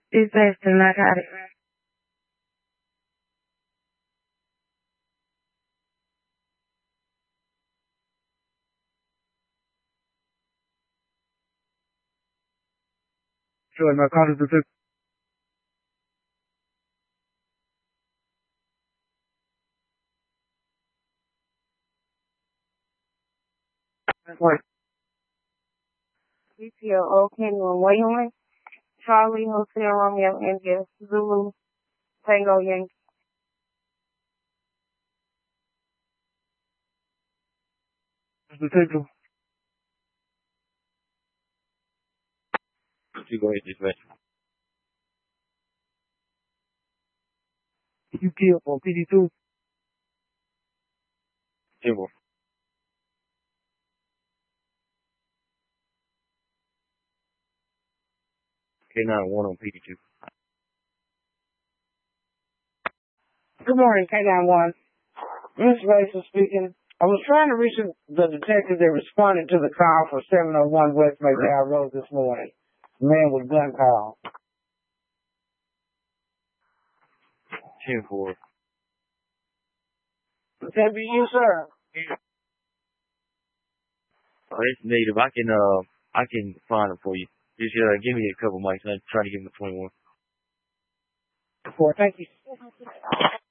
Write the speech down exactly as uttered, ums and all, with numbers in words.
It's Ashton. I got it. Sure, my call is the C P O O Kenyon Wayland, Charlie Hotel Romeo India Zulu Tango Yankee. the signal. You go ahead, dispatch. You killed on P D two. Timber. K nine one on P D two. Good morning, K nine one. Miss Rachel speaking. I was trying to reach the detective that responded to the call for seven oh one West McDowell Road this morning. Man with gun call. ten four. Would that be you, sir? Oh, that's native. I can, uh, I can find it for you. Just, uh, give me a couple mics and I'm trying to give him a twenty-one. Thank you.